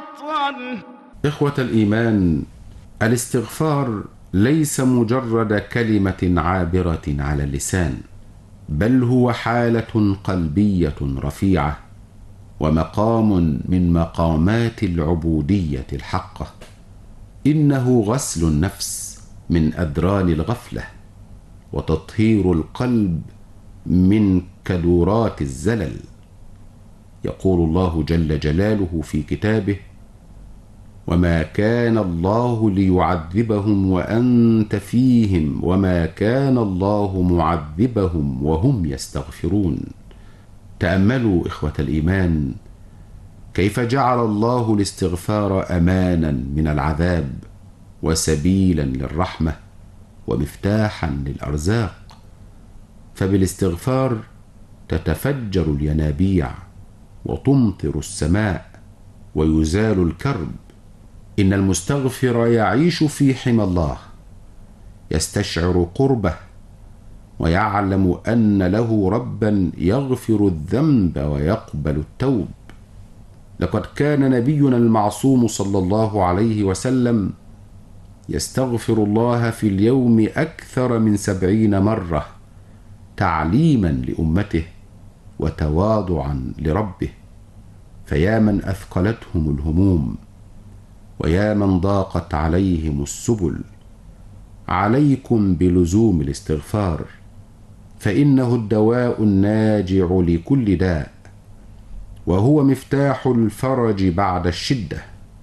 وطن. إخوة الإيمان، الاستغفار ليس مجرد كلمة عابرة على اللسان، بل هو حالة قلبية رفيعة ومقام من مقامات العبودية الحقة. إنه غسل النفس من أدران الغفلة وتطهير القلب من كدورات الزلل. يقول الله جل جلاله في كتابه: وما كان الله ليعذبهم وأنت فيهم وما كان الله معذبهم وهم يستغفرون. تأملوا إخوة الإيمان كيف جعل الله الاستغفار أمانا من العذاب وسبيلا للرحمة ومفتاحا للأرزاق. فبالاستغفار تتفجر الينابيع وتمطر السماء ويزال الكرب. إن المستغفر يعيش في حمى الله، يستشعر قربه ويعلم أن له ربا يغفر الذنب ويقبل التوب. لقد كان نبينا المعصوم صلى الله عليه وسلم يستغفر الله في اليوم أكثر من 70 مرة تعليما لأمته وتواضعا لربه. فيا من أثقلتهم الهموم ويا من ضاقت عليهم السبل، عليكم بلزوم الاستغفار، فإنه الدواء الناجع لكل داء، وهو مفتاح الفرج بعد الشدة.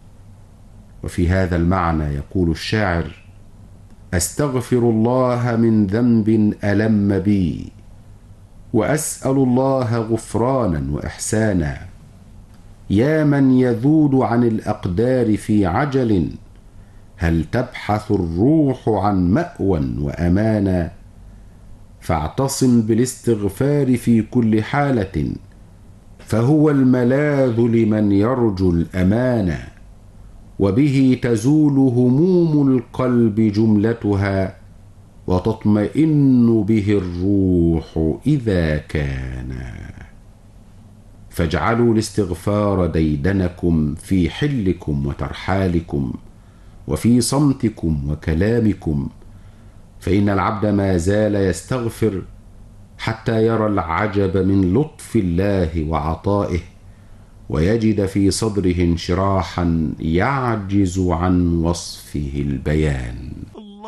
وفي هذا المعنى يقول الشاعر: أستغفر الله من ذنب ألم بي وأسأل الله غفرانا وإحسانا. يا من يذود عن الأقدار في عجل، هل تبحث الروح عن مأوى وأمانا؟ فاعتصم بالاستغفار في كل حالة، فهو الملاذ لمن يرجو الأمانة، وبه تزول هموم القلب جملتها وتطمئن به الروح إذا كان. فاجعلوا الاستغفار ديدنكم في حلكم وترحالكم وفي صمتكم وكلامكم، فإن العبد ما زال يستغفر حتى يرى العجب من لطف الله وعطائه، ويجد في صدره انشراحا يعجز عن وصفه البيان.